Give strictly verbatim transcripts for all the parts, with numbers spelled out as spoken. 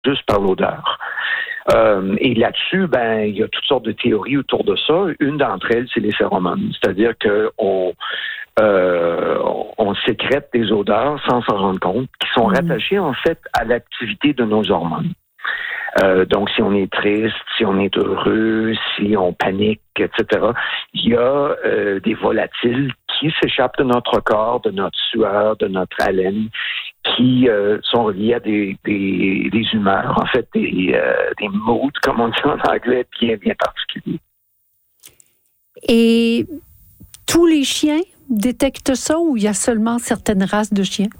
juste par l'odeur. Euh, et là-dessus, ben, il y a toutes sortes de théories autour de ça. Une d'entre elles, c'est les phéromones. C'est-à-dire qu'on euh, on sécrète des odeurs sans s'en rendre compte, qui sont mmh. rattachées, en fait, à l'activité de nos hormones. Euh, donc, si on est triste, si on est heureux, si on panique, et cetera, il y a euh, des volatiles qui s'échappent de notre corps, de notre sueur, de notre haleine, qui euh, sont reliés à des, des, des humeurs, en fait, des, euh, des moods, comme on dit en anglais, bien, bien particuliers. Et tous les chiens détectent ça ou il y a seulement certaines races de chiens?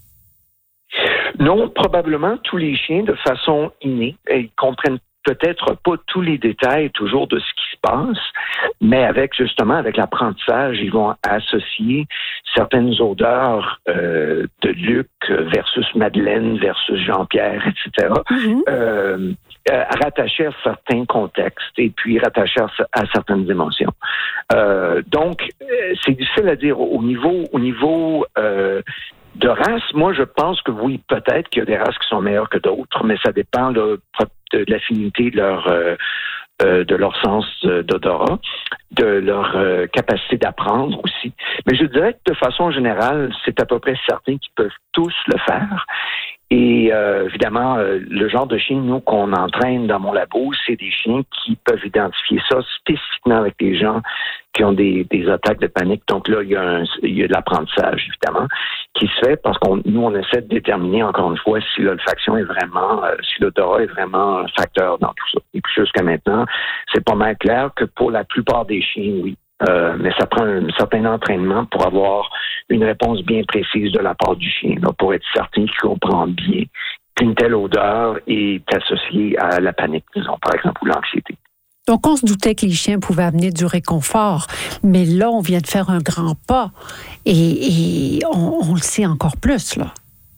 Non, probablement tous les chiens de façon innée. Ils comprennent peut-être pas tous les détails toujours de ce qui se passe, mais avec justement avec l'apprentissage, ils vont associer certaines odeurs euh, de Luc versus Madeleine versus Jean-Pierre, et cetera. Mm-hmm. Euh, euh, rattachés à certains contextes et puis rattachés à, à certaines émotions. Euh, donc, c'est difficile à dire au niveau au niveau euh, de race. Moi, je pense que oui, peut-être qu'il y a des races qui sont meilleures que d'autres, mais ça dépend là, de l'affinité de leur euh, euh, de leur sens d'odorat, de leur euh, capacité d'apprendre aussi. Mais je dirais que de façon générale, c'est à peu près certain qu'ils peuvent tous le faire. Et euh, évidemment, euh, le genre de chien, nous, qu'on entraîne dans mon labo, c'est des chiens qui peuvent identifier ça spécifiquement avec des gens qui ont des, des attaques de panique. Donc là, il y a, un, il y a de l'apprentissage, évidemment, qui se fait parce qu'on nous, on essaie de déterminer, encore une fois, si l'olfaction est vraiment, euh, si l'odorat est vraiment un facteur dans tout ça. Et puis jusqu'à maintenant, c'est pas mal clair que pour la plupart des chiens, oui. Euh, mais ça prend un certain entraînement pour avoir une réponse bien précise de la part du chien, là, pour être certain qu'il comprend bien qu'une telle odeur est associée à la panique, disons, par exemple, ou l'anxiété. Donc, on se doutait que les chiens pouvaient amener du réconfort, mais là, on vient de faire un grand pas et, et on, on le sait encore plus, là.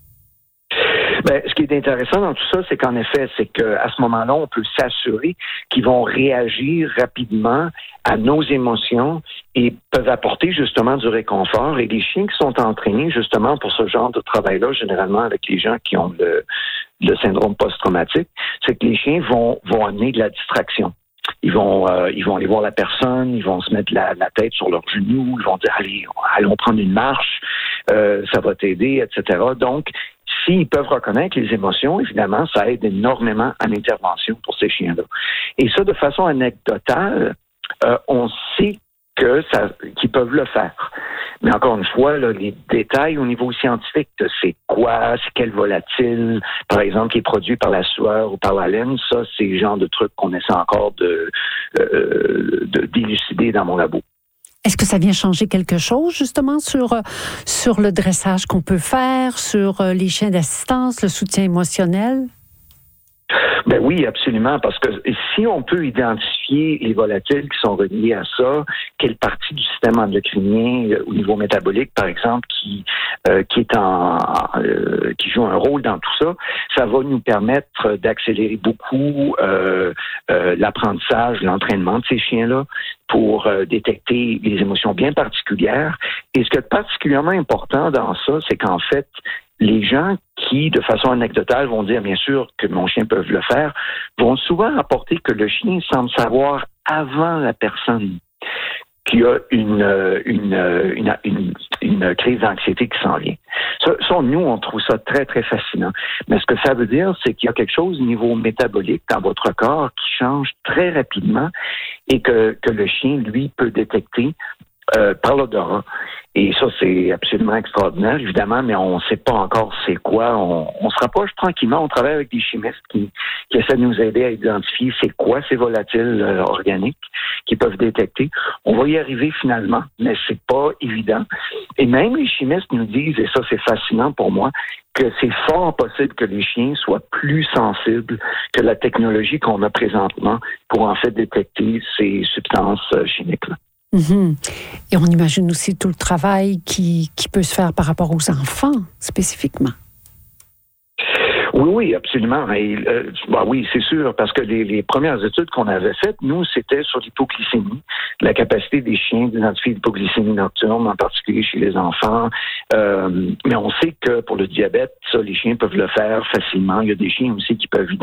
Ben, ce qui est intéressant dans tout ça, c'est qu'en effet, c'est qu'à ce moment-là, on peut s'assurer qu'ils vont réagir rapidement à nos émotions et peuvent apporter justement du réconfort. Et les chiens qui sont entraînés justement pour ce genre de travail-là, généralement avec les gens qui ont le, le syndrome post-traumatique, c'est que les chiens vont, vont amener de la distraction. Ils vont, euh, ils vont aller voir la personne, ils vont se mettre la, la tête sur leurs genoux, ils vont dire allez, allons prendre une marche, euh, ça va t'aider, et cetera. Donc, s'ils peuvent reconnaître les émotions, évidemment, ça aide énormément à l'intervention pour ces chiens-là. Et ça, de façon anecdotale, euh, on sait que ça, qu'ils peuvent le faire. Mais encore une fois, là, les détails au niveau scientifique de c'est quoi, c'est quel volatile, par exemple, qui est produit par la sueur ou par la laine, ça, c'est le genre de trucs qu'on essaie encore de, euh, de d'élucider dans mon labo. Est-ce que ça vient changer quelque chose, justement, sur, sur le dressage qu'on peut faire, sur les chiens d'assistance, le soutien émotionnel? Ben oui, absolument, parce que si on peut identifier les volatiles qui sont reliés à ça, quelle partie du système endocrinien euh, au niveau métabolique, par exemple, qui euh, qui est en euh, qui joue un rôle dans tout ça, ça va nous permettre d'accélérer beaucoup euh, euh, l'apprentissage, l'entraînement de ces chiens-là pour euh, détecter les émotions bien particulières. Et ce qui est particulièrement important dans ça, c'est qu'en fait, les gens qui, de façon anecdotale, vont dire, bien sûr, que mon chien peut le faire, vont souvent rapporter que le chien semble savoir avant la personne qu'il y a une, une, une, une, une crise d'anxiété qui s'en vient. Ça, ça, nous, on trouve ça très, très fascinant. Mais ce que ça veut dire, c'est qu'il y a quelque chose au niveau métabolique dans votre corps qui change très rapidement et que, que le chien, lui, peut détecter euh, par l'odorat. Et ça, c'est absolument extraordinaire, évidemment, mais on ne sait pas encore c'est quoi. On, on se rapproche tranquillement. On travaille avec des chimistes qui, qui essaient de nous aider à identifier c'est quoi ces volatiles euh, organiques qui peuvent détecter. On va y arriver finalement, mais c'est pas évident. Et même les chimistes nous disent, et ça, c'est fascinant pour moi, que c'est fort possible que les chiens soient plus sensibles que la technologie qu'on a présentement pour en fait détecter ces substances euh, chimiques-là. Mm-hmm. Et on imagine aussi tout le travail qui, qui peut se faire par rapport aux enfants, spécifiquement. Oui, oui, absolument. Et, euh, bah oui, c'est sûr, parce que les, les premières études qu'on avait faites, nous, c'était sur l'hypoglycémie, la capacité des chiens d'identifier l'hypoglycémie nocturne, en particulier chez les enfants. Euh, mais on sait que pour le diabète, ça, les chiens peuvent le faire facilement. Il y a des chiens aussi qui peuvent identifier